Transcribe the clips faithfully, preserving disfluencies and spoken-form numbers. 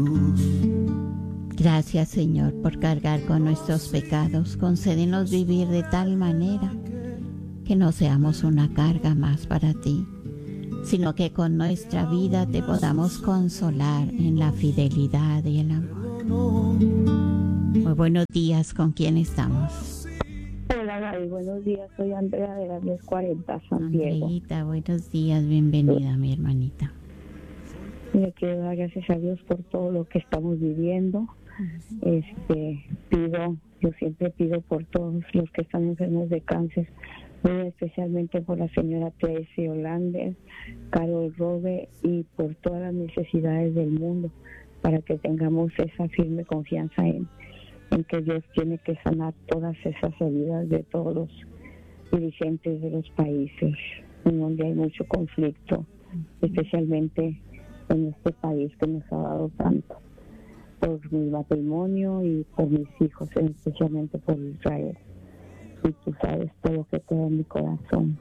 Gracias, Señor, por cargar con nuestros pecados. Concédenos vivir de tal manera que no seamos una carga más para ti, sino que con nuestra vida te podamos consolar en la fidelidad y el amor. Muy buenos días, ¿con quién estamos? Hola, Gaby, buenos días. Soy Andrea de la diez cuarenta, San Diego. Andreita, buenos días, bienvenida, mi hermanita. Le quiero dar gracias a Dios por todo lo que estamos viviendo. Este, pido, yo siempre pido por todos los que están enfermos de cáncer, muy especialmente por la señora Tracy Hollander, Carol Robe y por todas las necesidades del mundo, para que tengamos esa firme confianza en, en que Dios tiene que sanar todas esas heridas de todos los dirigentes de los países en donde hay mucho conflicto, especialmente en este país que nos ha dado tanto, por mi matrimonio y por mis hijos, especialmente por Israel. Y tú sabes todo lo que queda en mi corazón.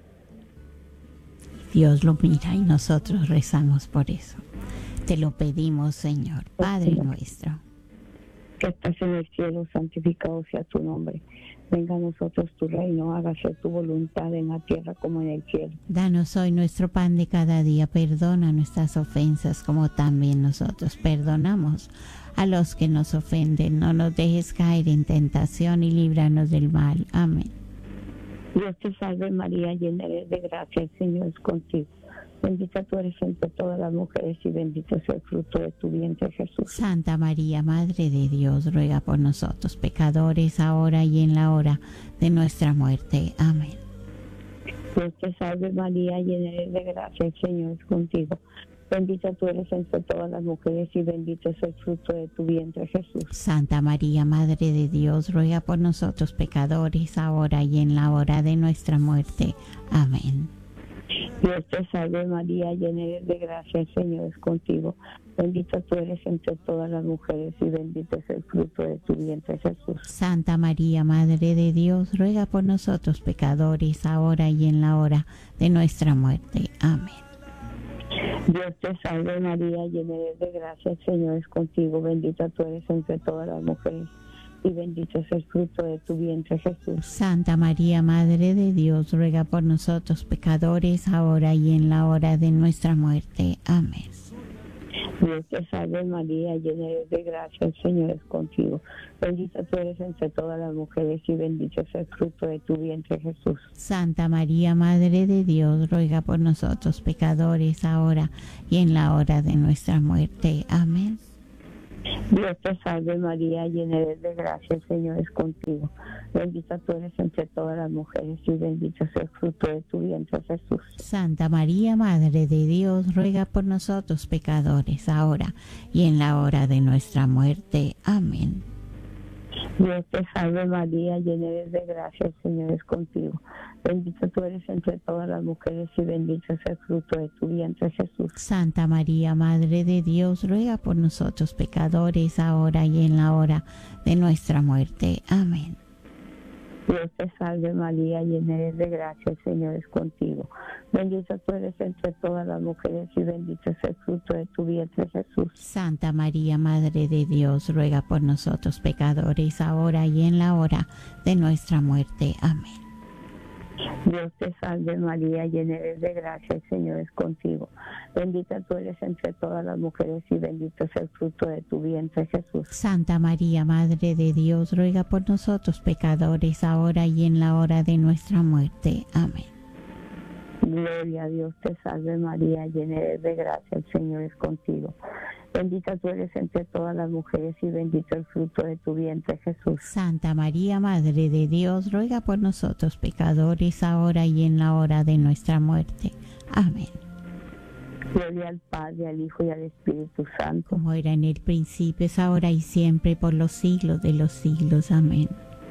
Dios lo mira y nosotros rezamos por eso. Te lo pedimos, Señor, Padre Señor, nuestro, que estás en el cielo, santificado sea tu nombre. Venga a nosotros tu reino, hágase tu voluntad en la tierra como en el cielo. danos hoy nuestro pan de cada día, perdona nuestras ofensas como también nosotros perdonamos a los que nos ofenden. No nos dejes caer en tentación y líbranos del mal. Amén. Dios te salve María, llena eres de gracia, el Señor es contigo. Bendita tú eres entre todas las mujeres y bendito es el fruto de tu vientre, Jesús. Santa María, Madre de Dios, ruega por nosotros pecadores, ahora y en la hora de nuestra muerte. Amén. Dios te salve María, llena eres de gracia, el Señor es contigo. Bendita tú eres entre todas las mujeres y bendito es el fruto de tu vientre, Jesús. Santa María, Madre de Dios, ruega por nosotros pecadores, ahora y en la hora de nuestra muerte. Amén. Dios te salve María, llena eres de gracia, el Señor es contigo. Bendita tú eres entre todas las mujeres y bendito es el fruto de tu vientre, Jesús. Santa María, Madre de Dios, ruega por nosotros pecadores, ahora y en la hora de nuestra muerte. Amén. Dios te salve María, llena eres de gracia, el Señor es contigo. Bendita tú eres entre todas las mujeres y bendito es el fruto de tu vientre, Jesús. Santa María, Madre de Dios, ruega por nosotros pecadores, ahora y en la hora de nuestra muerte. Amén. Dios te salve María, llena eres de gracia, el Señor es contigo. Bendita tú eres entre todas las mujeres y bendito es el fruto de tu vientre, Jesús. Santa María, Madre de Dios, ruega por nosotros pecadores, ahora y en la hora de nuestra muerte. Amén. Dios te salve María, llena eres de gracia, el Señor es contigo. Bendita tú eres entre todas las mujeres y bendito es el fruto de tu vientre, Jesús. Santa María, Madre de Dios, ruega por nosotros pecadores, ahora y en la hora de nuestra muerte. Amén. Dios te salve María, llena eres de gracia, el Señor es contigo. Bendita tú eres entre todas las mujeres y bendito es el fruto de tu vientre, Jesús. Santa María, Madre de Dios, ruega por nosotros pecadores, ahora y en la hora de nuestra muerte. Amén. Dios te salve María, llena eres de gracia, el Señor es contigo. Bendita tú eres entre todas las mujeres y bendito es el fruto de tu vientre, Jesús. Santa María, Madre de Dios, ruega por nosotros pecadores, ahora y en la hora de nuestra muerte. Amén. Dios te salve María, llena eres de gracia, el Señor es contigo. Bendita tú eres entre todas las mujeres y bendito es el fruto de tu vientre, Jesús. Santa María, Madre de Dios, ruega por nosotros pecadores, ahora y en la hora de nuestra muerte. Amén. Gloria a Dios, te salve María, llena eres de gracia, el Señor es contigo. Bendita tú eres entre todas las mujeres y bendito el fruto de tu vientre, Jesús. Santa María, Madre de Dios, ruega por nosotros pecadores, ahora y en la hora de nuestra muerte. Amén. Gloria al Padre, al Hijo y al Espíritu Santo. Como era en el principio, es ahora y siempre, por los siglos de los siglos. Amén.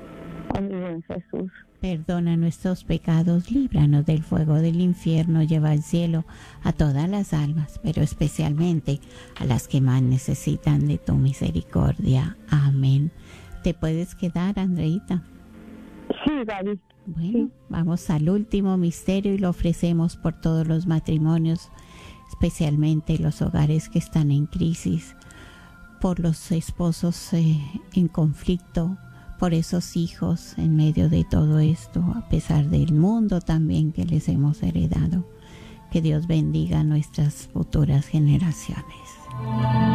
Amén, Jesús. Perdona nuestros pecados, líbranos del fuego del infierno, lleva al cielo a todas las almas, pero especialmente a las que más necesitan de tu misericordia. Amén. ¿Te puedes quedar, Andreita? Sí, Gaby. Bueno, sí. Vamos al último misterio y lo ofrecemos por todos los matrimonios, especialmente los hogares que están en crisis, por los esposos eh, en conflicto, por esos hijos en medio de todo esto, a pesar del mundo también que les hemos heredado. Que Dios bendiga a nuestras futuras generaciones.